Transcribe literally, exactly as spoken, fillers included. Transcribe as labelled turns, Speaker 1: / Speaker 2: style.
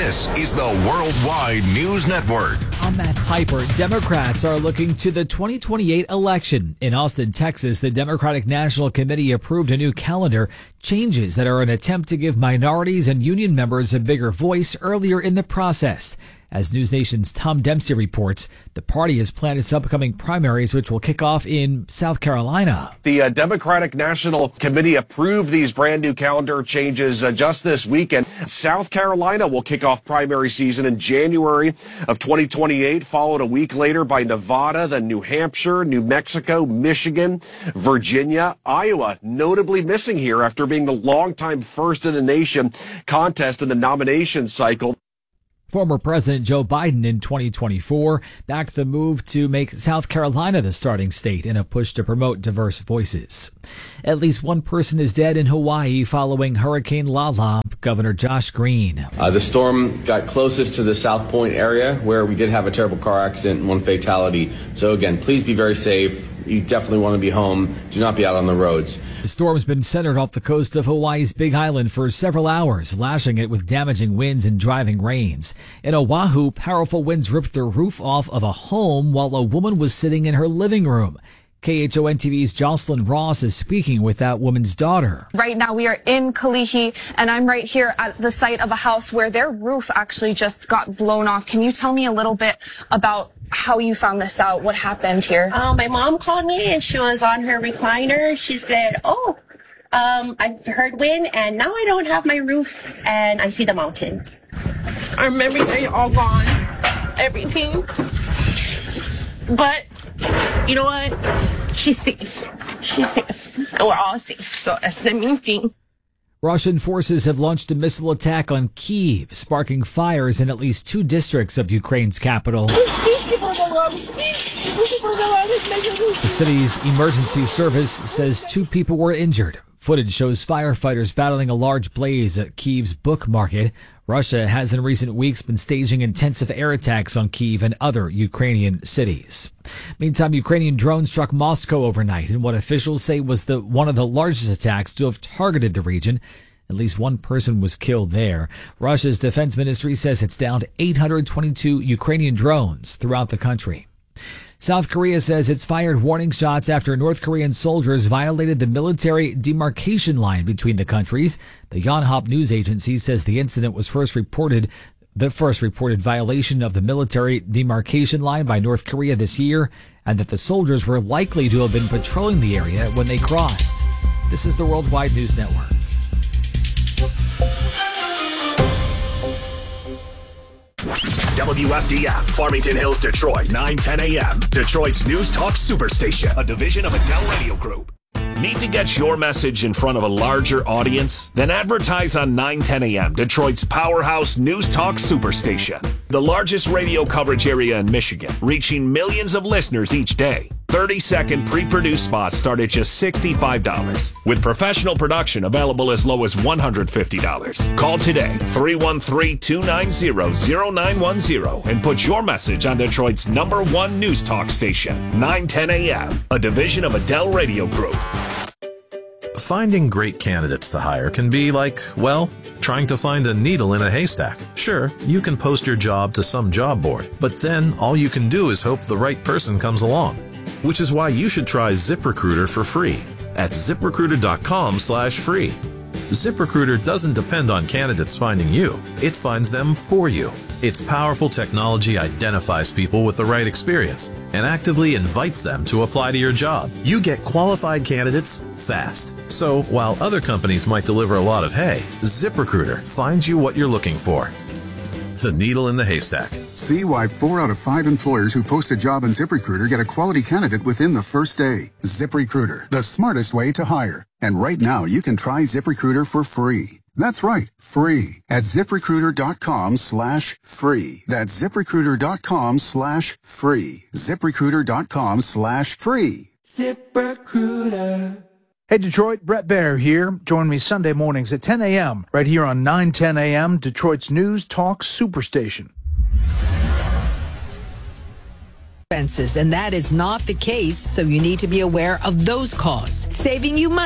Speaker 1: This is the Worldwide News Network.
Speaker 2: I'm Matt Piper. Democrats are looking to the twenty twenty-eight election. In Austin, Texas, the Democratic National Committee approved a new calendar, changes that are an attempt to give minorities and union members a bigger voice earlier in the process. As News Nation's Tom Dempsey reports, the party has planned its upcoming primaries, which will kick off in South Carolina.
Speaker 3: The uh, Democratic National Committee approved these brand new calendar changes uh, just this weekend. South Carolina will kick off primary season in January of twenty twenty-eight, followed a week later by Nevada, then New Hampshire, New Mexico, Michigan, Virginia, Iowa, notably missing here after being the longtime first in the nation contest in the nomination cycle.
Speaker 2: Former President Joe Biden in twenty twenty-four backed the move to make South Carolina the starting state in a push to promote diverse voices. At least one person is dead in Hawaii following Hurricane Lala. Governor Josh Green.
Speaker 4: Uh, the storm got closest to the South Point area where we did have a terrible car accident and one fatality. So again, please be very safe. You definitely want to be home. Do not be out on the roads.
Speaker 2: The storm's been centered off the coast of Hawaii's Big Island for several hours, lashing it with damaging winds and driving rains. In Oahu, powerful winds ripped the roof off of a home while a woman was sitting in her living room. K H O N T V's Jocelyn Ross is speaking with that woman's daughter.
Speaker 5: Right now we are in Kalihi, and I'm right here at the site of a house where their roof actually just got blown off. Can you tell me a little bit about how you found this out? What happened here?
Speaker 6: Uh, my mom called me and she was on her recliner. She said, oh, um, I've heard wind and now I don't have my roof and I see the mountains.
Speaker 7: I'm everything all gone. Everything.
Speaker 6: But you know what? She's safe. She's safe. And we're all safe. So that's the main thing.
Speaker 2: Russian forces have launched a missile attack on Kyiv, sparking fires in at least two districts of Ukraine's capital. The city's emergency service says two people were injured. Footage shows firefighters battling a large blaze at Kyiv's book market. Russia has in recent weeks been staging intensive air attacks on Kyiv and other Ukrainian cities. Meantime, Ukrainian drones struck Moscow overnight in what officials say was the one of the largest attacks to have targeted the region. At least one person was killed there. Russia's defense ministry says it's down to eight hundred twenty-two Ukrainian drones throughout the country. South Korea says it's fired warning shots after North Korean soldiers violated the military demarcation line between the countries. The Yonhap news agency says the incident was first reported, the first reported violation of the military demarcation line by North Korea this year, and that the soldiers were likely to have been patrolling the area when they crossed. This is the Worldwide News Network.
Speaker 8: W F D F, Farmington Hills, Detroit, nine ten a.m. Detroit's News Talk Superstation, a division of Adele Radio Group. Need to get your message in front of a larger audience? Then advertise on nine ten a.m., Detroit's powerhouse News Talk Superstation. The largest radio coverage area in Michigan, reaching millions of listeners each day. thirty-second pre-produced spots start at just sixty-five dollars, with professional production available as low as one hundred fifty dollars. Call today, three one three, two nine zero, zero nine one zero, and put your message on Detroit's number one news talk station, nine ten a.m., a division of Adele Radio Group.
Speaker 9: Finding great candidates to hire can be like, well, trying to find a needle in a haystack. Sure, you can post your job to some job board, but then all you can do is hope the right person comes along. Which is why you should try ZipRecruiter for free at ZipRecruiter.com slash free. ZipRecruiter doesn't depend on candidates finding you. It finds them for you. Its powerful technology identifies people with the right experience and actively invites them to apply to your job. You get qualified candidates fast. So while other companies might deliver a lot of hay, ZipRecruiter finds you what you're looking for. The needle in the haystack.
Speaker 10: See why four out of five employers who post a job on ZipRecruiter get a quality candidate within the first day. ZipRecruiter, the smartest way to hire. And right now, you can try ZipRecruiter for free. That's right, free at ZipRecruiter.com slash free. That's ZipRecruiter.com slash free. ZipRecruiter.com slash free.
Speaker 11: ZipRecruiter. Hey Detroit, Brett Baer here. Join me Sunday mornings at ten a.m. right here on nine ten a.m. Detroit's News Talk Superstation.
Speaker 12: Expenses, and that is not the case, so you need to be aware of those costs. Saving you money